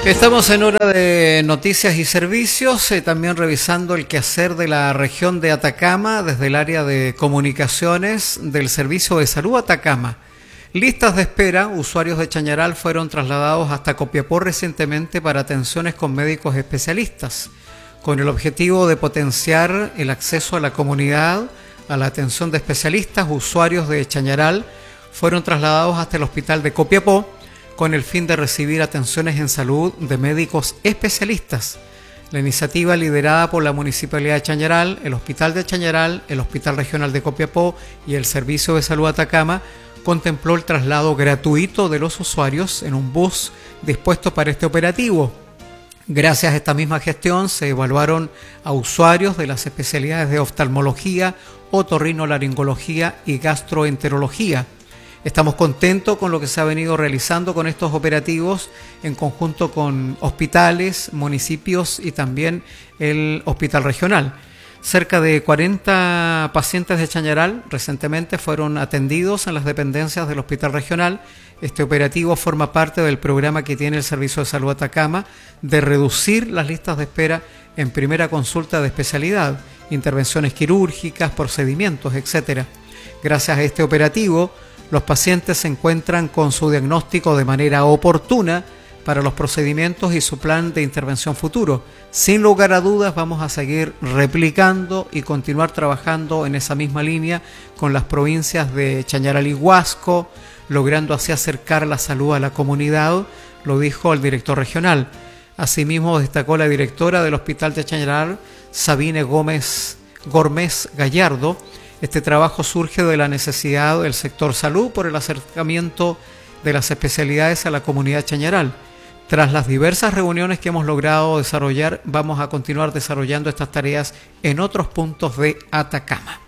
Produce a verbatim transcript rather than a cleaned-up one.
Estamos en hora de noticias y servicios, eh, también revisando el quehacer de la región de Atacama desde el área de comunicaciones del Servicio de Salud Atacama. Listas de espera, usuarios de Chañaral fueron trasladados hasta Copiapó recientemente para atenciones con médicos especialistas, con el objetivo de potenciar el acceso a la comunidad a la atención de especialistas. Usuarios de Chañaral fueron trasladados hasta el hospital de Copiapó con el fin de recibir atenciones en salud de médicos especialistas. La iniciativa, liderada por la Municipalidad de Chañaral, el Hospital de Chañaral, el Hospital Regional de Copiapó y el Servicio de Salud Atacama, contempló el traslado gratuito de los usuarios en un bus dispuesto para este operativo. Gracias a esta misma gestión se evaluaron a usuarios de las especialidades de oftalmología, otorrinolaringología y gastroenterología. Estamos contentos con lo que se ha venido realizando con estos operativos en conjunto con hospitales, municipios y también el hospital regional. Cerca de cuarenta pacientes de Chañaral recientemente fueron atendidos en las dependencias del hospital regional. Este operativo forma parte del programa que tiene el Servicio de Salud Atacama de reducir las listas de espera en primera consulta de especialidad, intervenciones quirúrgicas, procedimientos, etcétera. Gracias a este operativo, los pacientes se encuentran con su diagnóstico de manera oportuna para los procedimientos y su plan de intervención futuro. Sin lugar a dudas, vamos a seguir replicando y continuar trabajando en esa misma línea con las provincias de Chañaral y Huasco, logrando así acercar la salud a la comunidad, lo dijo el director regional. Asimismo, destacó la directora del Hospital de Chañaral, Sabine Gómez Gormés Gallardo. Este trabajo surge de la necesidad del sector salud por el acercamiento de las especialidades a la comunidad Chañaral. Tras las diversas reuniones que hemos logrado desarrollar, vamos a continuar desarrollando estas tareas en otros puntos de Atacama.